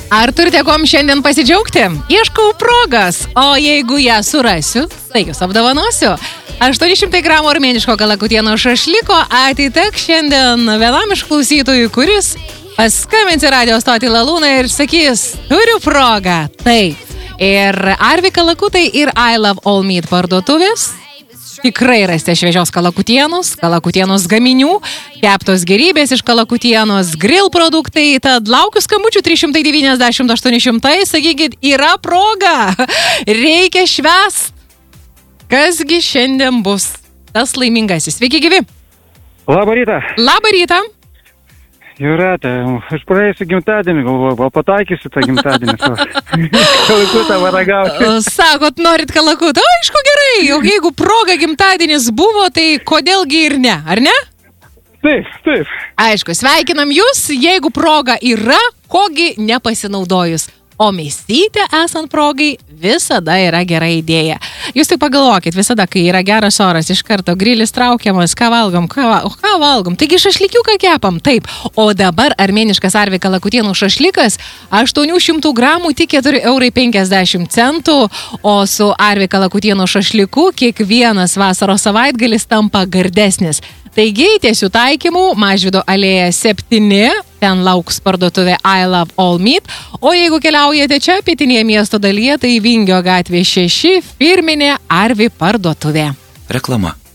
Ar turite kuom šiandien pasidžiaugti? Ieškau progas, o jeigu ją surasiu, tai jūs apdovanosiu. 800 gramų armėniško kalakutieno šašliko atiteks šiandien vienam iš klausytojų, kuris paskambins į radio stotį Lalūną ir sakys, turiu progą. Taip. Ir Arvi kalakutai ir I Love All Meat parduotuvės. Tikrai rasite šviežios kalakutienos gaminių, keptos gerybės iš kalakutienos, grill produktai, tad laukiu skambučių 390-800, sakykit, yra proga, reikia švęst. Kasgi šiandien bus tas laimingasis? Sveiki, gyvi. Labą rytą. Labą rytą. Jūratė, aš praėjusiu gimtadienį galvoju, gal pataikysiu tą gimtadienį. Kalakutą varagauti. Sakot, norit kalakutą? Aišku, gerai. O jeigu proga gimtadienis buvo, tai kodėlgi ir ne, ar ne? Taip. Aišku, sveikinam jūs, jeigu proga yra, kogi nepasinaudojus. O mėsytė esant progai visada yra gera idėja. Jūs tik pagalvokit, visada, kai yra geras oras, iš karto grilis traukiamas, ką valgom. Taigi šašlikiuką kepam, taip. O dabar armėniškas Arvi kalakutienų šašlikas 800 gramų tik 4,50 €, o su Arvi kalakutienų šašliku kiekvienas vasaros savaitgalis tampa gardesnis. Taigi, tiesių taikymų, Mažvydo alėja 7, ten lauks parduotuvė I Love All Meat, o jeigu keliaujate čia pietinėje miesto dalyje, tai Vingio gatvė 6, firminė Arvi parduotuvė. Reklama.